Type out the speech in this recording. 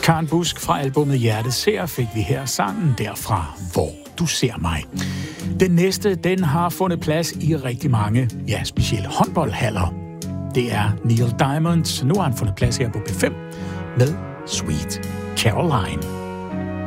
Karen Busk fra albumet Hjertet ser fik vi her sangen derfra, Hvor du ser mig. Den næste, den har fundet plads i rigtig mange, ja, specielt håndboldhaller. Det er Neil Diamond. Nu har han fundet plads her på P5 med Sweet Caroline.